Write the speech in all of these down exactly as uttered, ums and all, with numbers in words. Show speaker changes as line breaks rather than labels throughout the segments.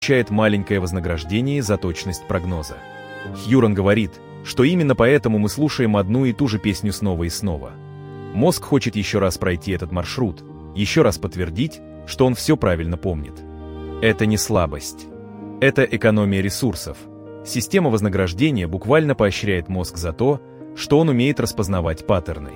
получает маленькое вознаграждение за точность прогноза. Хьюран говорит, что именно поэтому мы слушаем одну и ту же песню снова и снова. Мозг хочет еще раз пройти этот маршрут, еще раз подтвердить, что он все правильно помнит. Это не слабость. Это экономия ресурсов. Система вознаграждения буквально поощряет мозг за то, что он умеет распознавать паттерны.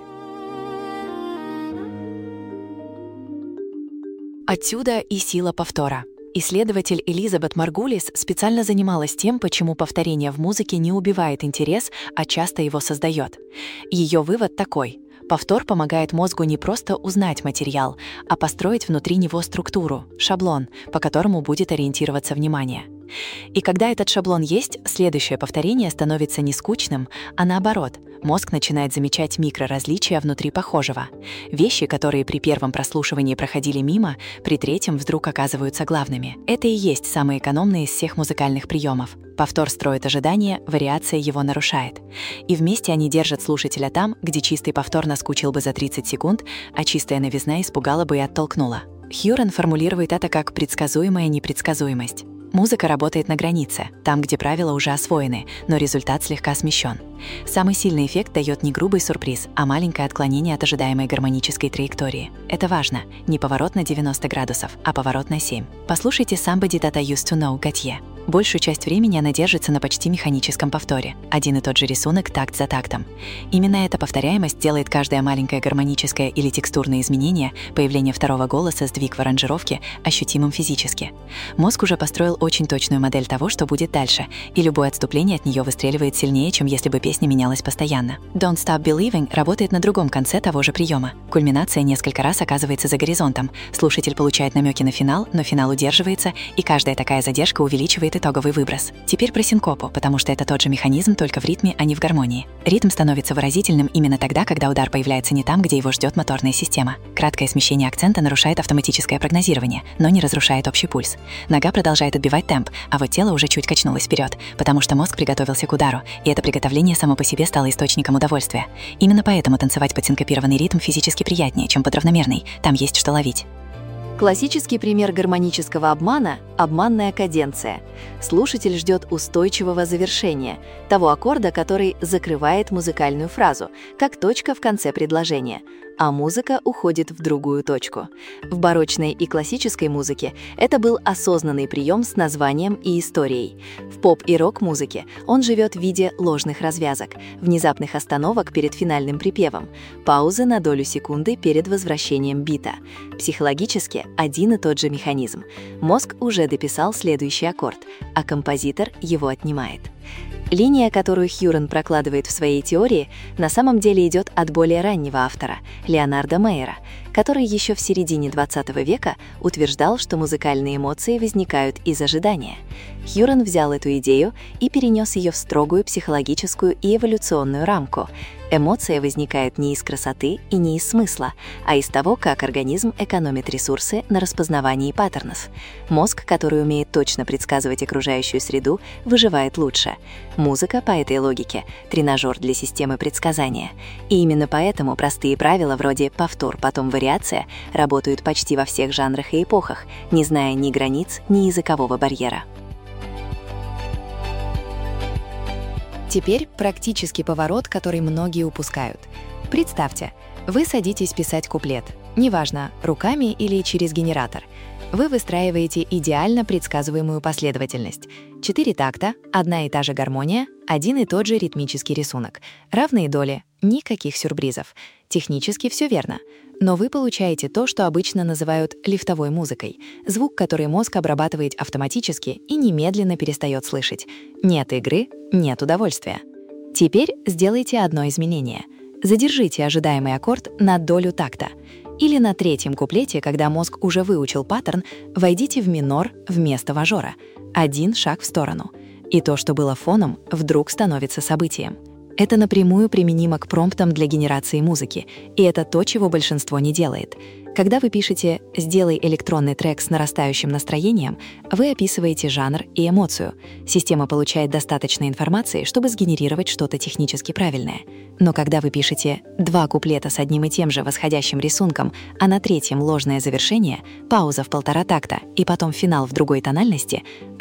Отсюда и сила повтора. Исследователь Элизабет Маргулис специально занималась тем, почему повторение в музыке не убивает интерес, а часто его создает. Ее вывод такой: повтор помогает мозгу не просто узнать материал, а построить внутри него структуру, шаблон, по которому будет ориентироваться внимание. И когда этот шаблон есть, следующее повторение становится не скучным, а наоборот, мозг начинает замечать микроразличия внутри похожего. Вещи, которые при первом прослушивании проходили мимо, при третьем вдруг оказываются главными. Это и есть самый экономный из всех музыкальных приемов. Повтор строит ожидание, вариация его нарушает. И вместе они держат слушателя там, где чистый повтор наскучил бы за тридцать секунд, а чистая новизна испугала бы и оттолкнула. Хьюран формулирует это как предсказуемая непредсказуемость. Музыка работает на границе, там, где правила уже освоены, но результат слегка смещен. Самый сильный эффект дает не грубый сюрприз, а маленькое отклонение от ожидаемой гармонической траектории. Это важно. Не поворот на девяносто градусов, а поворот на семь. Послушайте Somebody That I Used to Know Готье. Большую часть времени она держится на почти механическом повторе. Один и тот же рисунок такт за тактом. Именно эта повторяемость делает каждое маленькое гармоническое или текстурное изменение, появление второго голоса, сдвиг в аранжировке ощутимым физически. Мозг уже построил очень точную модель того, что будет дальше, и любое отступление от нее выстреливает сильнее, чем если бы песня менялась постоянно. Don't Stop Believing работает на другом конце того же приема. Кульминация несколько раз оказывается за горизонтом. Слушатель получает намеки на финал, но финал удерживается, и каждая такая задержка увеличивает итоговый выброс. Теперь про синкопу, потому что это тот же механизм, только в ритме, а не в гармонии. Ритм становится выразительным именно тогда, когда удар появляется не там, где его ждет моторная система. Краткое смещение акцента нарушает автоматическое прогнозирование, но не разрушает общий пульс. Нога продолжает отбивать темп, а вот тело уже чуть качнулось вперед, потому что мозг приготовился к удару, и это приготовление само по себе стало источником удовольствия. Именно поэтому танцевать под синкопированный ритм физически приятнее, чем под равномерный. Там есть что ловить.
Классический пример гармонического обмана – обманная каденция. Слушатель ждет устойчивого завершения, того аккорда, который закрывает музыкальную фразу, как точка в конце предложения, а музыка уходит в другую точку. В барочной и классической музыке это был осознанный прием с названием и историей. В поп- и рок-музыке он живет в виде ложных развязок, внезапных остановок перед финальным припевом, паузы на долю секунды перед возвращением бита. Психологически один и тот же механизм. Мозг уже дописал следующий аккорд, а композитор его отнимает. Линия, которую Хьюран прокладывает в своей теории, на самом деле идет от более раннего автора, Леонарда Мейера, который еще в середине двадцатого века утверждал, что музыкальные эмоции возникают из ожидания. Хьюран взял эту идею и перенес ее в строгую психологическую и эволюционную рамку. Эмоция возникает не из красоты и не из смысла, а из того, как организм экономит ресурсы на распознавании паттернов. Мозг, который умеет точно предсказывать окружающую среду, выживает лучше. Музыка, по этой логике, тренажер для системы предсказания. И именно поэтому простые правила вроде «повтор, потом вариация» работают почти во всех жанрах и эпохах, не зная ни границ, ни языкового барьера.
Теперь практический поворот, который многие упускают. Представьте, вы садитесь писать куплет, неважно, руками или через генератор. Вы выстраиваете идеально предсказуемую последовательность. Четыре такта, одна и та же гармония, один и тот же ритмический рисунок. Равные доли, никаких сюрпризов. Технически все верно. Но вы получаете то, что обычно называют лифтовой музыкой. Звук, который мозг обрабатывает автоматически и немедленно перестает слышать. Нет игры, нет удовольствия. Теперь сделайте одно изменение. Задержите ожидаемый аккорд на долю такта. Или на третьем куплете, когда мозг уже выучил паттерн, войдите в минор вместо мажора. Один шаг в сторону. И то, что было фоном, вдруг становится событием. Это напрямую применимо к промптам для генерации музыки, и это то, чего большинство не делает. Когда вы пишете «сделай электронный трек с нарастающим настроением», вы описываете жанр и эмоцию. Система получает достаточно информации, чтобы сгенерировать что-то технически правильное. Но когда вы пишете два куплета с одним и тем же восходящим рисунком, а на третьем ложное завершение, пауза в полтора такта и потом финал в другой тональности,